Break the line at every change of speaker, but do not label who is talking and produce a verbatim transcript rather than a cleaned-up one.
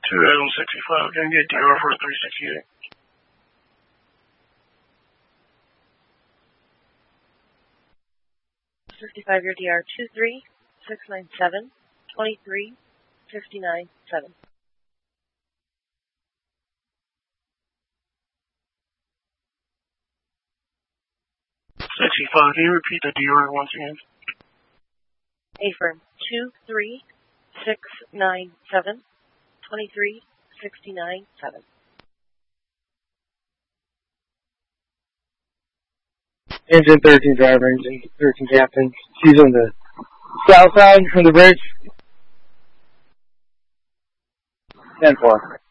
two Adam sixty-five, gonna get D R for three sixty-eight.
sixty-five, your D R two three six nine seven, twenty-three fifty-nine seven.
sixty-five, can you repeat the D R once again?
Affirm, two three six nine seven, twenty-three sixty-nine seven.
Engine thirteen driver, engine thirteen captain. She's on the south side from the bridge. ten four.